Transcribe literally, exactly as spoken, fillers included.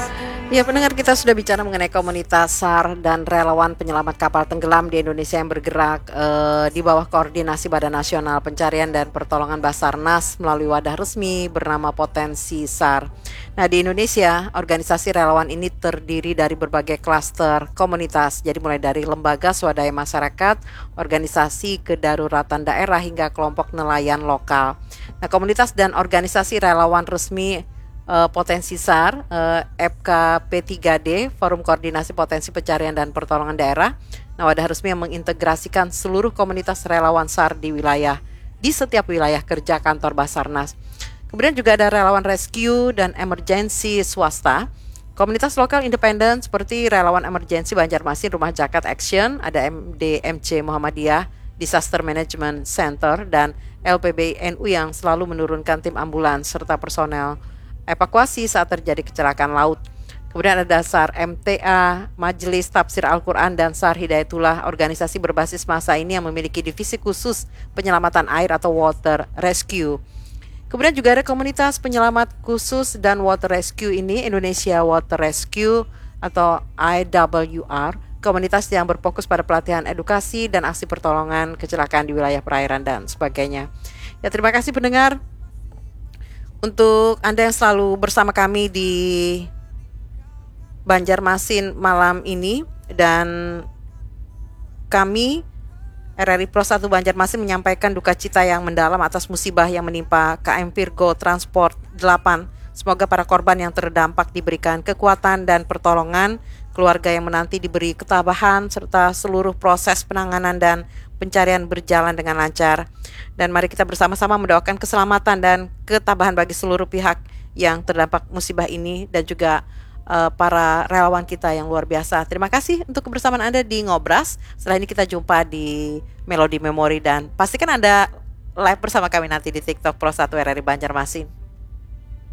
Ya, pendengar, kita sudah bicara mengenai komunitas SAR dan relawan penyelamat kapal tenggelam di Indonesia yang bergerak eh, di bawah koordinasi Badan Nasional Pencarian dan Pertolongan Basarnas melalui wadah resmi bernama Potensi SAR. Nah, di Indonesia, organisasi relawan ini terdiri dari berbagai klaster komunitas, jadi mulai dari lembaga swadaya masyarakat, organisasi kedaruratan daerah hingga kelompok nelayan lokal. Nah, komunitas dan organisasi relawan resmi Uh, Potensi SAR, uh, F K P tiga D, Forum Koordinasi Potensi Pencarian dan Pertolongan Daerah. Nah, wadah resmi yang mengintegrasikan seluruh komunitas relawan SAR di wilayah, di setiap wilayah kerja kantor Basarnas. Kemudian juga ada relawan rescue dan emergency swasta. Komunitas lokal independen seperti relawan emergency Banjarmasin Rumah Jakat Action, ada M D M C Muhammadiyah Disaster Management Center, dan L P B N U yang selalu menurunkan tim ambulans serta personel evakuasi saat terjadi kecelakaan laut. Kemudian ada SAR M T A, Majelis Tafsir Al-Quran, dan SAR Hidayatullah, organisasi berbasis massa ini yang memiliki divisi khusus penyelamatan air atau water rescue. Kemudian juga ada komunitas penyelamat khusus dan water rescue ini, Indonesia Water Rescue atau I W R, komunitas yang berfokus pada pelatihan edukasi dan aksi pertolongan kecelakaan di wilayah perairan dan sebagainya. Ya, terima kasih pendengar untuk Anda yang selalu bersama kami di Banjarmasin malam ini, dan kami R R I Pro satu Banjarmasin menyampaikan duka cita yang mendalam atas musibah yang menimpa K M Virgo Transport delapan. Semoga para korban yang terdampak diberikan kekuatan dan pertolongan, keluarga yang menanti diberi ketabahan, serta seluruh proses penanganan dan pencarian berjalan dengan lancar. Dan mari kita bersama-sama mendoakan keselamatan dan ketabahan bagi seluruh pihak yang terdampak musibah ini, dan juga uh, para relawan kita yang luar biasa. Terima kasih untuk kebersamaan Anda di Ngobras. Setelah ini kita jumpa di Melodi Memori, dan pastikan Anda live bersama kami nanti di TikTok Pro satu R R I Banjarmasin.